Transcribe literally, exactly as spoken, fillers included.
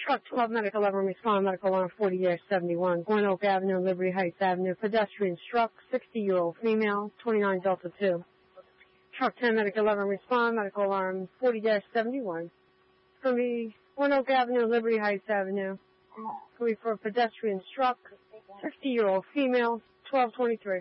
Truck twelve Medical eleven respond medical alarm forty seventy-one. Glen Oak Avenue, Liberty Heights Avenue. Pedestrian struck, sixty-year-old female, twenty-nine Delta two. Truck ten Medical eleven respond medical alarm forty seventy-one. It's going to be Glen Oak Avenue, Liberty Heights Avenue. It's going to be for a pedestrian struck, sixty-year-old female, twelve twenty-three.